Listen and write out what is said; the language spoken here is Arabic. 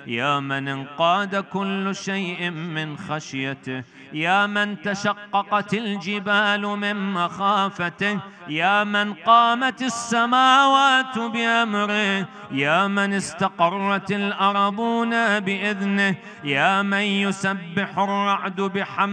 يا من انقاد كل شيء من خشيته، يا من تشققت الجبال من مخافته، يا من قامت السماوات بأمره، يا من استقرت الأرضون بإذنه، يا من يسبح الرعد بحمده